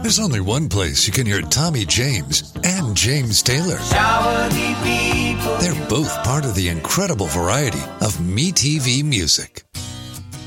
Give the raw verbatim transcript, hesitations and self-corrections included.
There's only one place you can hear Tommy James and James Taylor. They're both part of the incredible variety of MeTV Music.